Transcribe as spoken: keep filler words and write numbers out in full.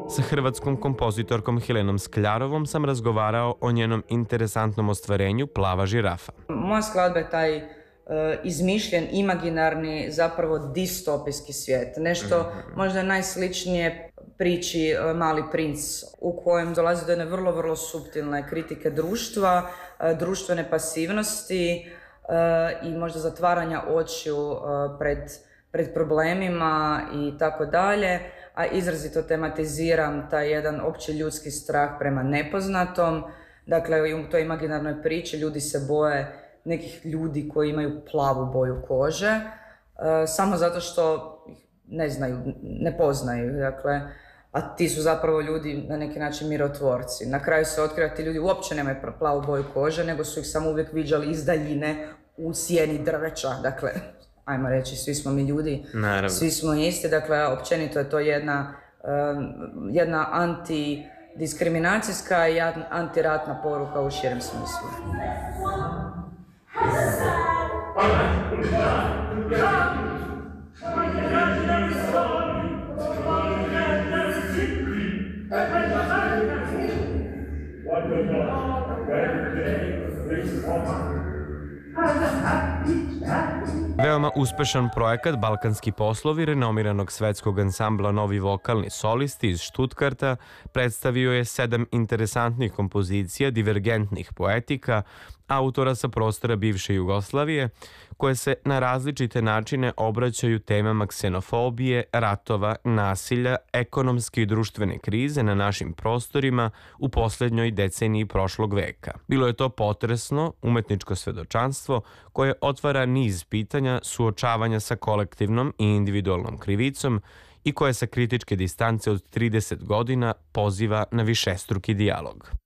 Sa hrvatskom kompozitorkom Hilenom Skljarovom sam razgovarao o njenom interesantnom ostvarenju Plava žirafa. Moja skladba je taj uh, izmišljen, imaginarni, zapravo distopijski svijet. Nešto mm-hmm. možda najsličnije priči uh, Mali princ, u kojem dolazi do jedne vrlo, vrlo suptilne kritike društva, uh, društvene pasivnosti uh, i možda zatvaranja očiju uh, pred, pred problemima i tako dalje. A izrazito tematiziram taj jedan opći ljudski strah prema nepoznatom. Dakle, u toj imaginarnoj priči ljudi se boje nekih ljudi koji imaju plavu boju kože, e, samo zato što ih ne znaju, ne poznaju. Dakle, a ti su zapravo ljudi na neki način mirotvorci. Na kraju se otkriva ti ljudi uopće nemaju plavu boju kože, nego su ih samo uvijek viđali iz daljine u sjeni drveća. Dakle, ajmo reći, svi smo mi ljudi, Naravno. Svi smo isti, dakle, općenito je to jedna, um, jedna antidiskriminacijska i antiratna poruka u širem smislu. Veoma uspešan projekat Balkanski poslovi renomiranog svetskog ansambla Novi vokalni solisti iz Štutgarta predstavio je sedam interesantnih kompozicija divergentnih poetika, autora sa prostora bivše Jugoslavije, koje se na različite načine obraćaju temama ksenofobije, ratova, nasilja, ekonomske i društvene krize na našim prostorima u poslednjoj deceniji prošlog veka. Bilo je to potresno, umetničko svedočanstvo koje otvara niz pitanja suočavanja sa kolektivnom i individualnom krivicom i koje sa kritičke distance od trideset godina poziva na višestruki dijalog.